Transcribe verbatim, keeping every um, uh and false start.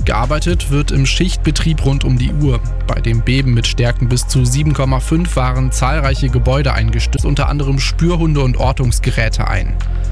Gearbeitet wird im Schichtbetrieb rund um die Uhr. Bei dem Beben mit Stärken bis zu sieben Komma fünf waren zahlreiche Gebäude eingestürzt, unter anderem Spürhunde und Ortungsgeräte ein.